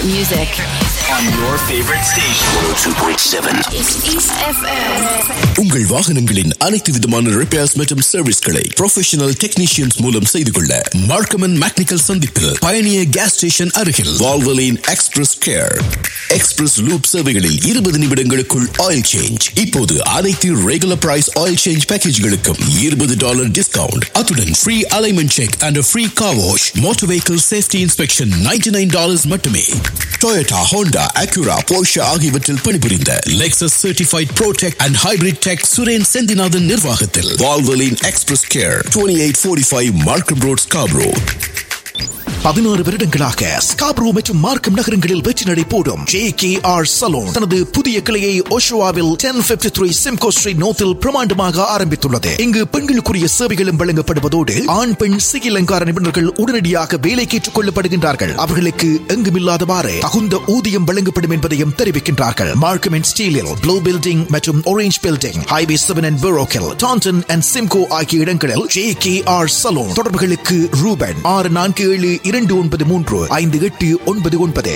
Music on your favorite station. 102.7. It's East FM. உங்கள் வாகனங்களின் அனைத்து விதமான ரிப்பேர்ஸ் மற்றும் சர்வீஸ்களை ப்ரொஃபஷனல் டெக்னீஷியன்ஸ் மூலம் செய்து கொள்ள மார்க்கம் & மெக்கானிக்கல் சந்திப்பில் பயணிய கேஸ் ஸ்டேஷன் அருகில் Valvoline express care. Express loop சேவைகளில் 20 நிமிடங்களுக்குள் ஆயில் சேஞ்ச். இப்போது அனைத்து regular price oil change பேக்கேஜ்களுக்கும் $20 discount. அத்துடன் free alignment check and free car wash. Motor vehicle safety inspection $99 மட்டுமே. டொயோட்டா, ஹோண்டா, அக்யூரா, போர்ஷா ஆகியவற்றில் பணிபுரிந்த Lexus certified pro tech and hybrid tech Suren Senthinathan நிர்வாகத்தில் Valvoline express care, 2845 மார்க்கம் road, Scarborough. 16 வருடங்களாக Scarborough மற்றும் மார்க்கம் நகரங்களில் வெற்றி நடை போடும் JKR சலூன் தனது புதிய கிளையை ஓஷோவாவில் 1053 சிம்கோ ஸ்ட்ரீட் நோத்தில் பிரமாண்டமாக ஆரம்பித்துள்ளது. இங்கு பெண்களுக்குரிய சேவைகளும் வழங்கப்படுவதோடு ஆண் பெண் சிகை அலங்கார நிபுணர்கள் உடனடியாக வேலைக்கு ஏற்றுக் கொள்ளப்படுகின்றார்கள். அவர்களுக்கு எங்குமில்லாதவாறு தகுந்த ஊதியம் வழங்கப்படும் என்பதையும் தெரிவிக்கின்றார்கள். மார்க்கம் அண்ட் ஸ்டீலில் ப்ளூ பில்டிங் மற்றும் orange building, highway 7 and பெரோக்கில், Tandon and Simcoe ஆகிய இடங்களில் JKR சலூன். தொடர்புகளுக்கு Ruban 647-293-5899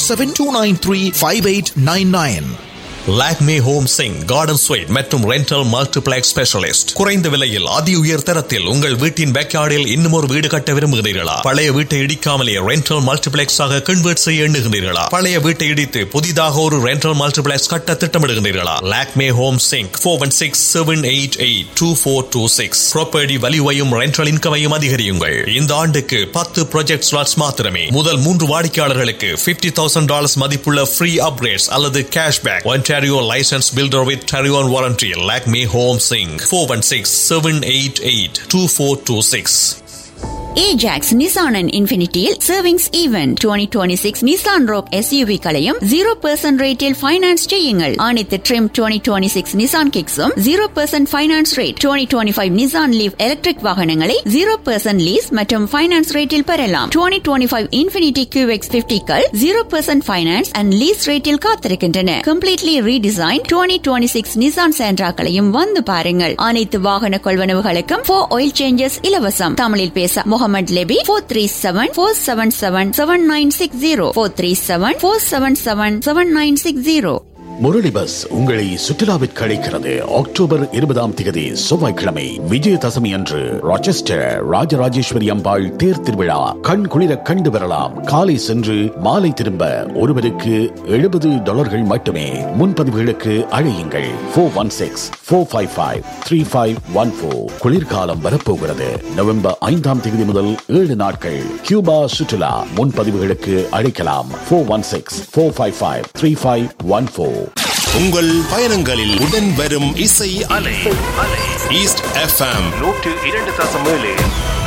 647-293-5899. Lakme home Singh garden sweet மற்றும் ரெண்டல் மல்டிப்ளெக்ஸ் ஸ்பெஷலிஸ்ட். குறைந்த விலையில் அதி உயர் தரத்தில் உங்கள் வீட்டின் பேக்யார்டில் இன்னும் ஒரு வீடு கட்ட விரும்புகிறீர்களா? பழைய வீட்டை இடிக்காமலே ரெண்டல் மல்டிப்ளெக்ஸ் ஆக கன்வெர்ட் செய்ய எண்ணுகிறீர்களா? பழைய வீட்டை இடித்து புதிதாக ஒரு ரெண்டல் மல்டிப்ளெக்ஸ் கட்ட திட்டமிடுகிறீர்களா? Lakme home Singh 416-788-2426. Property வேல்யூவையும் rental இன்கமையும் அதிகரியுங்கள். இந்த ஆண்டுக்கு 10 ப்ராஜெக்ட் ஸ்லாட்ஸ் மாத்திரமே. முதல் 3 வாடிக்கையாளர்களுக்கு $50,000 மதிப்புள்ள ஃப்ரீ அப்கிரேட்ஸ் அல்லது cashback. Ontario licensed builder with Tarion warranty. Lakme Home Singh 416-788-2426. Ajax Nissan and Infinityil Savings Event 2026 Nissan Rogue SUV களையும் 0% ரேட்டில் ஃபைனான்ஸ் செய்யுங்கள். அனைத்து trim 2026 Nissan Kicks-உம் 0% finance rate. 2025 Nissan Leaf electric வாகனங்களை 0% லீஸ் மற்றும் ஃபைனான்ஸ் ரேட்டில் பெறலாம். 2025 Infiniti QX50கள் 0% finance and lease ரேட்டில் காத்திருக்கின்றன. கம்ப்ளீட்லி ரீடிசைன் 2026 Nissan Sentra-களையும் வந்து பாருங்கள். அனைத்து வாகன கொள்வனவுகளுக்கும் 4 oil changes இலவசம். தமிழில் பேச முகமது லெபி 437-477-7960 437-477-7960. முரளி பஸ் உங்களை சுற்றுலாவிற்கு அழைக்கிறது. அக்டோபர் 20 செவ்வாய்க்கிழமை விஜயதசமி அன்று ராச்செஸ்டர் ராஜராஜேஸ்வரி அம்பாள் தேர் திருவிழா கண் குளிர கண்டு வரலாம். காலை சென்று மாலை திரும்ப ஒருவருக்கு $70 மட்டுமே. முன்பதிவுகளுக்கு அழையுங்கள் 416-455-3514. குளிர்காலம் வரப்போகிறது. நவம்பர் 5 முதல் 7 நாட்கள் கியூபா சுற்றுலா. முன்பதிவுகளுக்கு அழைக்கலாம் 416-455-3514. உங்கள் பயணங்களில் உடன் வரும் இசை அலை ஈஸ்ட் FM 102.7.